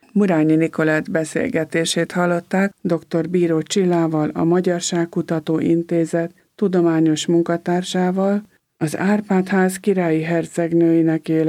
Murányi Nikolett beszélgetését hallották dr. Bíró Csillával, a Magyarságkutató Intézet tudományos munkatársával, az Árpád-ház királyi hercegnőinek